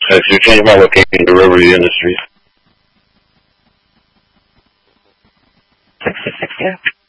I should change my location to Riverview Industries. Yeah.